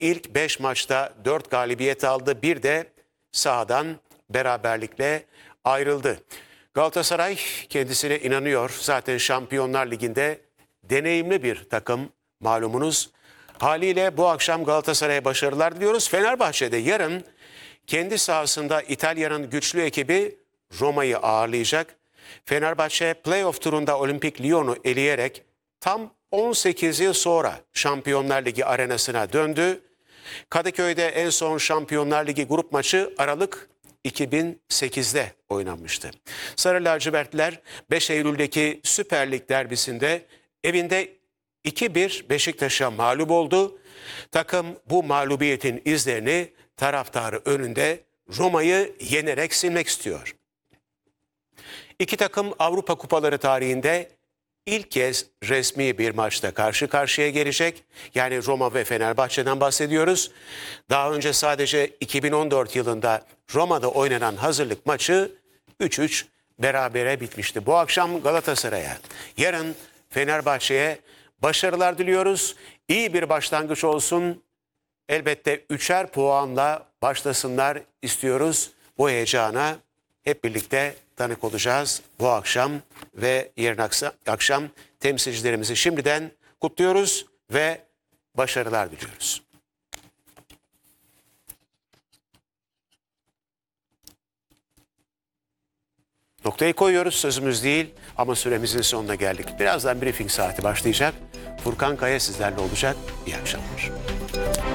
ilk 5 maçta 4 galibiyet aldı. Bir de sahadan beraberlikle ayrıldı. Galatasaray kendisine inanıyor. Zaten Şampiyonlar Ligi'nde deneyimli bir takım malumunuz. Haliyle bu akşam Galatasaray'a başarılar diliyoruz. Fenerbahçe'de yarın kendi sahasında İtalya'nın güçlü ekibi Roma'yı ağırlayacak. Fenerbahçe playoff turunda Olimpik Lyon'u eleyerek tam 18 yıl sonra Şampiyonlar Ligi arenasına döndü. Kadıköy'de en son Şampiyonlar Ligi grup maçı Aralık 2008'de oynanmıştı. Sarı lacivertler 5 Eylül'deki Süper Lig derbisinde evinde 2-1 Beşiktaş'a mağlup oldu. Takım bu mağlubiyetin izlerini taraftarı önünde Roma'yı yenerek silmek istiyor. İki takım Avrupa Kupaları tarihinde ilk kez resmi bir maçta karşı karşıya gelecek. Yani Roma ve Fenerbahçe'den bahsediyoruz. Daha önce sadece 2014 yılında Roma'da oynanan hazırlık maçı 3-3 berabere bitmişti. Bu akşam Galatasaray'a, yarın Fenerbahçe'ye başarılar diliyoruz. İyi bir başlangıç olsun. Elbette 3'er puanla başlasınlar istiyoruz. Bu heyecana hep birlikte tanık olacağız bu akşam ve yarın akşam temsilcilerimizi şimdiden kutluyoruz ve başarılar diliyoruz. Noktayı koyuyoruz, sözümüz değil ama süremizin sonuna geldik. Birazdan briefing saati başlayacak. Furkan Kaya sizlerle olacak. İyi akşamlar.